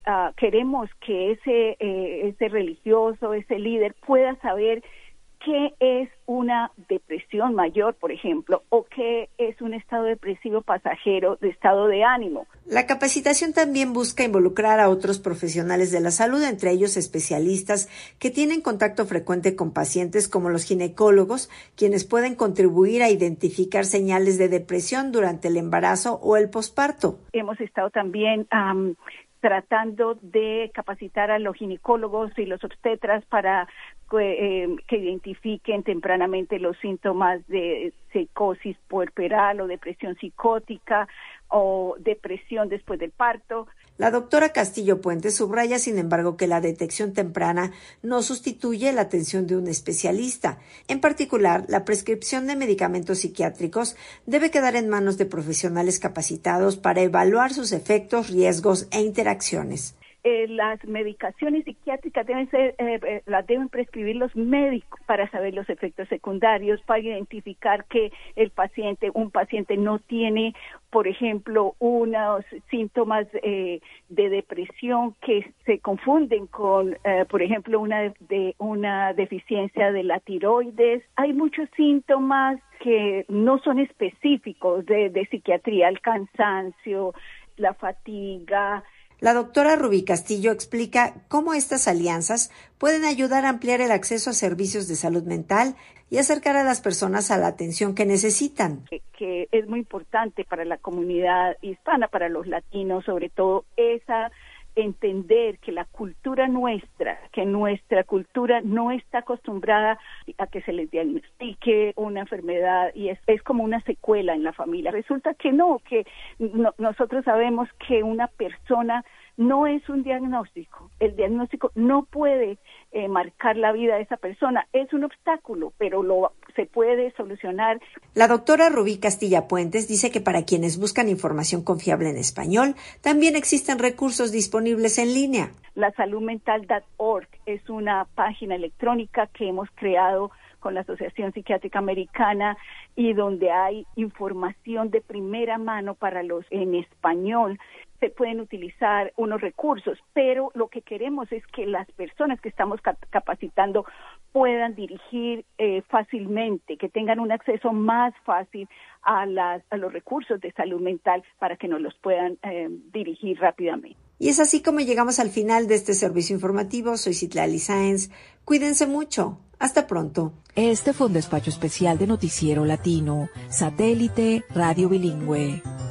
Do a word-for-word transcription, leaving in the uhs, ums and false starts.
uh, queremos que ese, eh, ese religioso, ese líder pueda saber qué es una depresión mayor, por ejemplo, o qué es un estado depresivo pasajero de estado de ánimo. La capacitación también busca involucrar a otros profesionales de la salud, entre ellos especialistas que tienen contacto frecuente con pacientes como los ginecólogos, quienes pueden contribuir a identificar señales de depresión durante el embarazo o el posparto. Hemos estado también um, tratando de capacitar a los ginecólogos y los obstetras para eh, que identifiquen tempranamente los síntomas de psicosis puerperal o depresión psicótica o depresión después del parto. La doctora Castillo Puentes subraya, sin embargo, que la detección temprana no sustituye la atención de un especialista. En particular, la prescripción de medicamentos psiquiátricos debe quedar en manos de profesionales capacitados para evaluar sus efectos, riesgos e interacciones. Eh, las medicaciones psiquiátricas deben ser, eh, eh, las deben prescribir los médicos para saber los efectos secundarios, para identificar que el paciente, un paciente no tiene, por ejemplo, unos síntomas eh, de depresión que se confunden con, eh, por ejemplo, una de, de una deficiencia de la tiroides. Hay muchos síntomas que no son específicos de, de psiquiatría, el cansancio, la fatiga. La doctora Rubí Castillo explica cómo estas alianzas pueden ayudar a ampliar el acceso a servicios de salud mental y acercar a las personas a la atención que necesitan. Que, que es muy importante para la comunidad hispana, para los latinos, sobre todo esa entender que la cultura nuestra, que nuestra cultura no está acostumbrada a que se les diagnostique una enfermedad y es, es como una secuela en la familia. Resulta que no, que no, nosotros sabemos que una persona no es un diagnóstico. El diagnóstico no puede eh, marcar la vida de esa persona. Es un obstáculo, pero lo se puede solucionar. La doctora Rubí Castilla Puentes dice que para quienes buscan información confiable en español, también existen recursos disponibles en línea. La salud mental punto org es una página electrónica que hemos creado con la Asociación Psiquiátrica Americana y donde hay información de primera mano para los en español. Se pueden utilizar unos recursos, pero lo que queremos es que las personas que estamos capacitando puedan dirigir eh, fácilmente, que tengan un acceso más fácil a, las, a los recursos de salud mental para que nos los puedan eh, dirigir rápidamente. Y es así como llegamos al final de este servicio informativo. Soy Citlali Sáenz. Cuídense mucho. Hasta pronto. Este fue un despacho especial de Noticiero Latino, Satélite Radio Bilingüe.